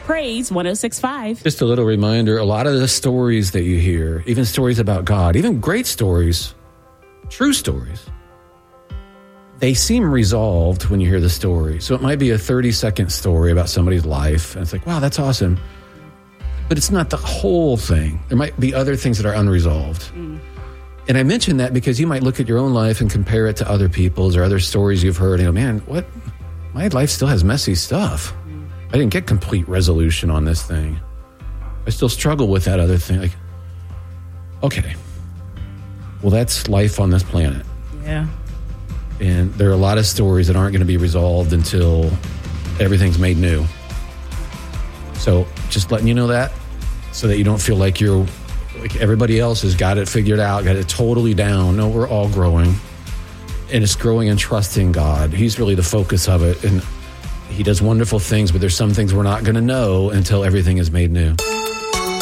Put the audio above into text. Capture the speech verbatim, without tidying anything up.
Praise one oh six point five. Just a little reminder, a lot of the stories that you hear, even stories about God, even great stories, true stories, they seem resolved when you hear the story. So it might be a thirty-second story about somebody's life, and it's like, wow, that's awesome. But it's not the whole thing. There might be other things that are unresolved. Mm. And I mention that because you might look at your own life and compare it to other people's or other stories you've heard and go, man, what? My life still has messy stuff. Mm. I didn't get complete resolution on this thing. I still struggle with that other thing. Like, okay, well, that's life on this planet. Yeah. And there are a lot of stories that aren't going to be resolved until everything's made new. So just letting you know that so that you don't feel like you're like everybody else has got it figured out, got it totally down. No, we're all growing. And it's growing and trusting God. He's really the focus of it. And he does wonderful things, but there's some things we're not going to know until everything is made new.